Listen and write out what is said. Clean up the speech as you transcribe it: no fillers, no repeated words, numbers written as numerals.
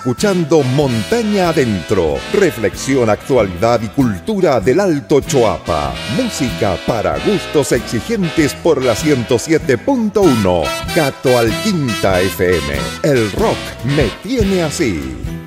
Escuchando Montaña Adentro, reflexión, actualidad y cultura del Alto Choapa. Música para gustos exigentes por la 107.1. Cato Alquinta FM. El rock me tiene así.